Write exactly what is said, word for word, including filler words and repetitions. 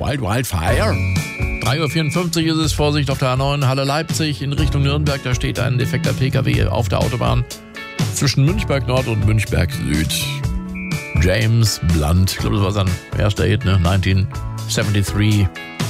Wild Wild Fire. drei Uhr vierundfünfzig ist es, Vorsicht auf der A neun, Halle Leipzig in Richtung Nürnberg. Da steht ein defekter P K W auf der Autobahn zwischen Münchberg Nord und Münchberg Süd. James Blunt, ich glaube, das war sein erster Hit, ne? neunzehnhundertdreiundsiebzig.